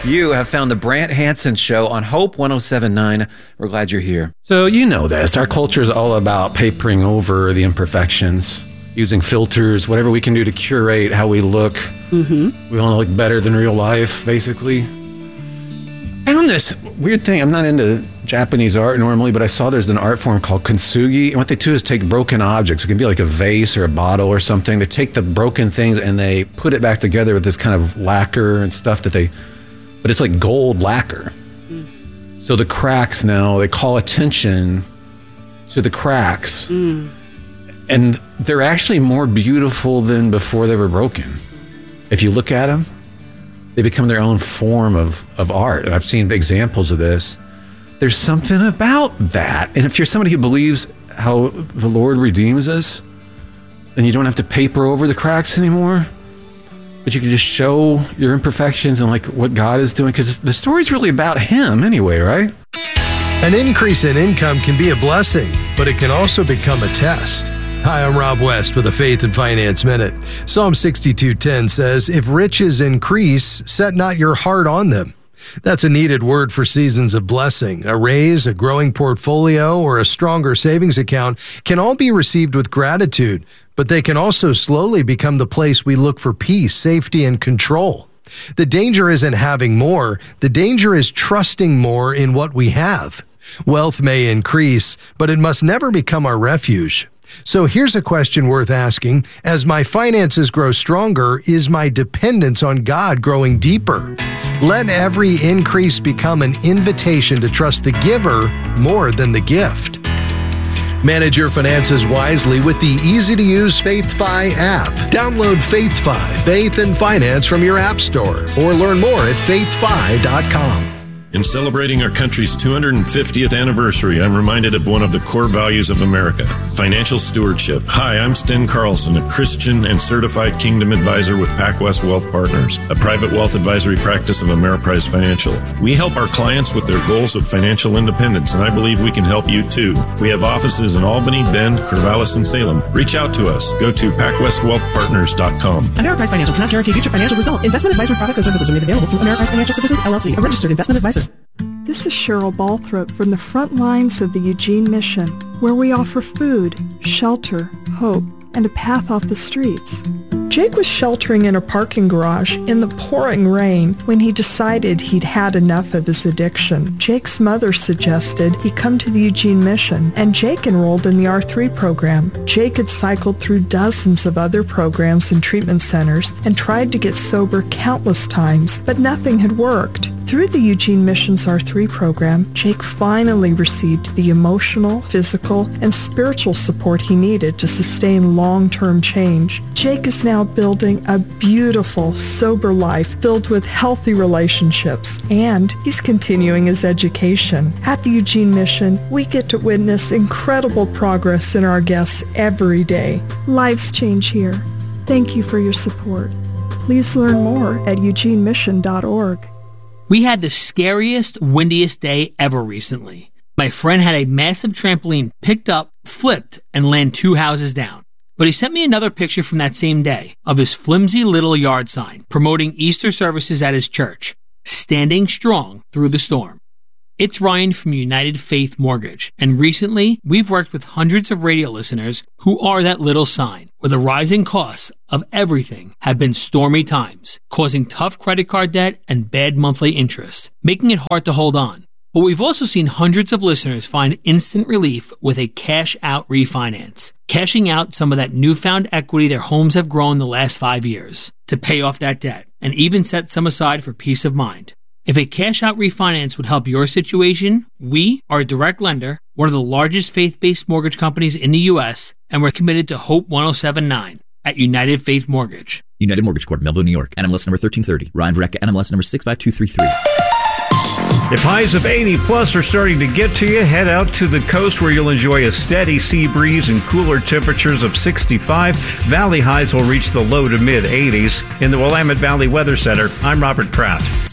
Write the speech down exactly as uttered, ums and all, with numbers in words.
You have found the Brant Hansen Show on Hope one oh seven point nine. We're glad you're here. So you know this. Our culture is all about papering over the imperfections, using filters, whatever we can do to curate how we look. Mm-hmm. We want to look better than real life, basically. I found this weird thing. I'm not into Japanese art normally, but I saw there's an art form called kintsugi. And what they do is take broken objects. It can be like a vase or a bottle or something. They take the broken things and they put it back together with this kind of lacquer and stuff that they... But it's like gold lacquer. Mm. So the cracks now, they call attention to the cracks. Mm. And they're actually more beautiful than before they were broken. If you look at them, they become their own form of, of art. And I've seen examples of this. There's something about that. And if you're somebody who believes how the Lord redeems us, then you don't have to paper over the cracks anymore. But you can just show your imperfections and like what God is doing, because the story's really about Him anyway, right? An increase in income can be a blessing, but it can also become a test. Hi, I'm Rob West with a Faith and Finance Minute. Psalm sixty-two ten says, "If riches increase, set not your heart on them." That's a needed word for seasons of blessing. A raise, a growing portfolio, or a stronger savings account can all be received with gratitude, but they can also slowly become the place we look for peace, safety, and control. The danger isn't having more. The danger is trusting more in what we have. Wealth may increase, but it must never become our refuge. So here's a question worth asking. As my finances grow stronger, is my dependence on God growing deeper? Let every increase become an invitation to trust the giver more than the gift. Manage your finances wisely with the easy-to-use FaithFi app. Download FaithFi, Faith and Finance from your app store, or learn more at faith fi dot com. In celebrating our country's two hundred fiftieth anniversary, I'm reminded of one of the core values of America, financial stewardship. Hi, I'm Sten Carlson, a Christian and certified Kingdom advisor with PacWest Wealth Partners, a private wealth advisory practice of Ameriprise Financial. We help our clients with their goals of financial independence, and I believe we can help you too. We have offices in Albany, Bend, Corvallis, and Salem. Reach out to us. Go to pac west wealth partners dot com. Ameriprise Financial cannot guarantee future financial results. Investment advisory products and services are made available through Ameriprise Financial Services, L L C, a registered investment advisor. This is Cheryl Balthrop from the front lines of the Eugene Mission, where we offer food, shelter, hope, and a path off the streets. Jake was sheltering in a parking garage in the pouring rain when he decided he'd had enough of his addiction. Jake's mother suggested he come to the Eugene Mission, and Jake enrolled in the R three program. Jake had cycled through dozens of other programs and treatment centers and tried to get sober countless times, but nothing had worked. Through the Eugene Mission's R three program, Jake finally received the emotional, physical, and spiritual support he needed to sustain long-term change. Jake is now building a beautiful, sober life filled with healthy relationships, and he's continuing his education. At the Eugene Mission, we get to witness incredible progress in our guests every day. Lives change here. Thank you for your support. Please learn more at eugene mission dot org. We had the scariest, windiest day ever recently. My friend had a massive trampoline picked up, flipped, and land two houses down. But he sent me another picture from that same day of his flimsy little yard sign promoting Easter services at his church, standing strong through the storm. It's Ryan from United Faith Mortgage, and recently we've worked with hundreds of radio listeners who are that little sign, where the rising costs of everything have been stormy times, causing tough credit card debt and bad monthly interest, making it hard to hold on. But we've also seen hundreds of listeners find instant relief with a cash-out refinance, cashing out some of that newfound equity their homes have grown the last five years to pay off that debt, and even set some aside for peace of mind. If a cash-out refinance would help your situation, we are a direct lender, one of the largest faith-based mortgage companies in the U S, and we're committed to Hope one oh seven point nine at United Faith Mortgage. United Mortgage Corp, Melville, New York. N M L S number thirteen thirty. Ryan Verrecka, N M L S number six five two three three. If highs of eighty plus are starting to get to you, head out to the coast where you'll enjoy a steady sea breeze and cooler temperatures of sixty-five. Valley highs will reach the low to mid eighties. In the Willamette Valley Weather Center, I'm Robert Pratt.